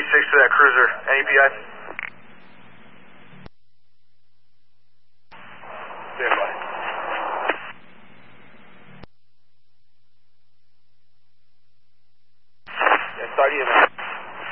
to that cruiser. NEPI? Stand by. Yeah, start EMS.